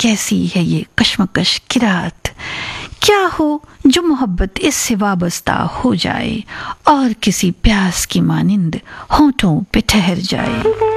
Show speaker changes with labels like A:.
A: कैसी है ये कश्मकश की रात, क्या हो जो मोहब्बत इससे वाबस्ता हो जाए और किसी प्यास की मानिंद होठों पे ठहर जाए।